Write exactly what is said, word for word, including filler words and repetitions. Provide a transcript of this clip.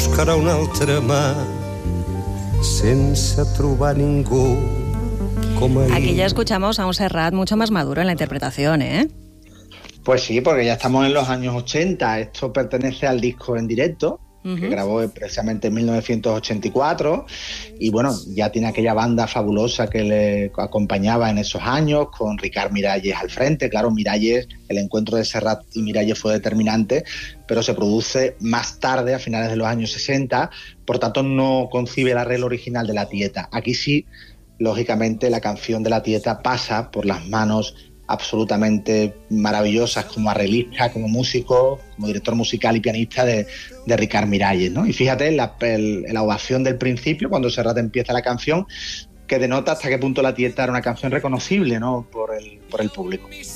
buscarà un altre mà sense trobar ningú como ahí. Aquí ya escuchamos a un Serrat mucho más maduro en la interpretación, ¿eh? Pues sí, porque ya estamos en los años ochenta. Esto pertenece al disco en directo, uh-huh, que grabó precisamente en mil novecientos ochenta y cuatro. Y bueno, ya tiene aquella banda fabulosa que le acompañaba en esos años, con Ricard Miralles al frente. Claro, Miralles, el encuentro de Serrat y Miralles fue determinante, pero se produce más tarde, a finales de los años sesenta. Por tanto, no concibe el arreglo original de La Tieta. Aquí sí, lógicamente, la canción de La Tieta pasa por las manos absolutamente maravillosas como arreglista, como músico, como director musical y pianista de, de Ricard Miralles, ¿no? Y fíjate la, el, la ovación del principio, cuando Serrat empieza la canción, que denota hasta qué punto La Tieta era una canción reconocible, ¿no?, por el, por el público.